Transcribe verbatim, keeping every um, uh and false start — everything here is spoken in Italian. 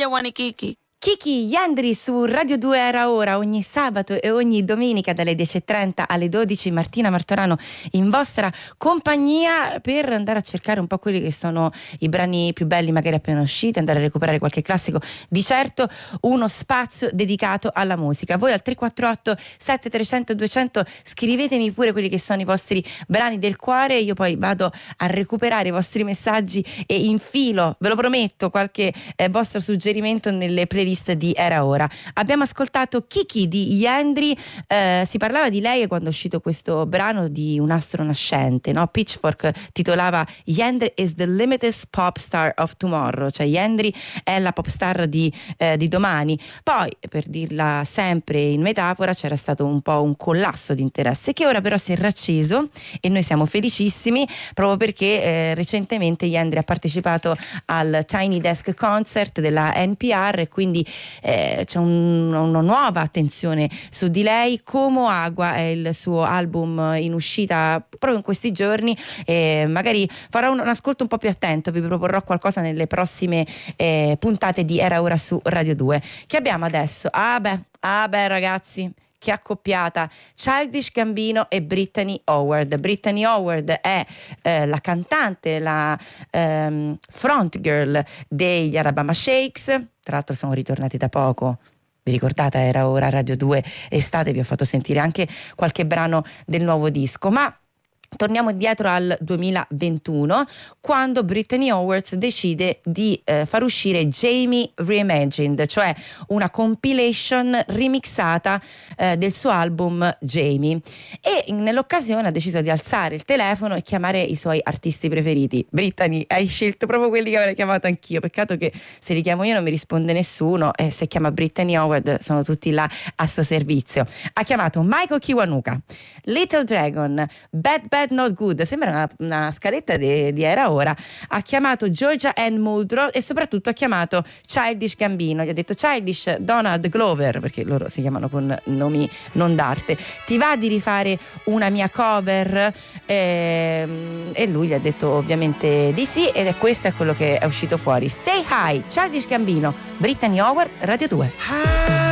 Wanikiki. Kiki Yandri su Radio due Era Ora, ogni sabato e ogni domenica dalle dieci e trenta alle dodici. Martina Martorano in vostra compagnia per andare a cercare un po' quelli che sono i brani più belli magari appena usciti, andare a recuperare qualche classico, di certo uno spazio dedicato alla musica. Voi al tre quattro otto sette tre zero zero due zero zero scrivetemi pure quelli che sono i vostri brani del cuore, io poi vado a recuperare i vostri messaggi e infilo, ve lo prometto, qualche eh, vostro suggerimento nelle playlist di Era Ora. Abbiamo ascoltato Kiki di Yandri, eh, si parlava di lei quando è uscito questo brano di un astro nascente, no? Pitchfork titolava Yandri is the limitless pop star of tomorrow, cioè Yandri è la pop star di, eh, di domani. Poi, per dirla sempre in metafora, c'era stato un po' un collasso di interesse che ora però si è racceso e noi siamo felicissimi proprio perché eh, recentemente Yandri ha partecipato al Tiny Desk Concert della N P R e quindi Eh, c'è un, una nuova attenzione su di lei. Como Agua è il suo album in uscita proprio in questi giorni, eh, magari farò un, un ascolto un po' più attento, vi proporrò qualcosa nelle prossime eh, puntate di Era Ora su Radio due. Che abbiamo adesso? Ah beh, ah beh ragazzi, che accoppiata, Childish Gambino e Brittany Howard. Brittany Howard è eh, la cantante, la ehm, front girl degli Alabama Shakes, tra l'altro sono ritornati da poco. Vi ricordate, Era Ora Radio due estate, vi ho fatto sentire anche qualche brano del nuovo disco, ma torniamo indietro al duemilaventuno, quando Brittany Howard decide di eh, far uscire Jamie Reimagined, cioè una compilation remixata eh, del suo album Jamie, e nell'occasione ha deciso di alzare il telefono e chiamare i suoi artisti preferiti. Brittany, hai scelto proprio quelli che avrei chiamato anch'io, peccato che se li chiamo io non mi risponde nessuno, e se chiama Brittany Howard sono tutti là a suo servizio. Ha chiamato Michael Kiwanuka, Little Dragon, Bad Bad Not Good, sembra una, una scaletta di, di Era Ora. Ha chiamato Georgia Ann Muldrow e soprattutto ha chiamato Childish Gambino. Gli ha detto: Childish, Donald Glover, perché loro si chiamano con nomi non d'arte, ti va di rifare una mia cover? E, e lui gli ha detto ovviamente di sì, ed è questo è quello che è uscito fuori. Stay High, Childish Gambino, Brittany Howard, Radio due.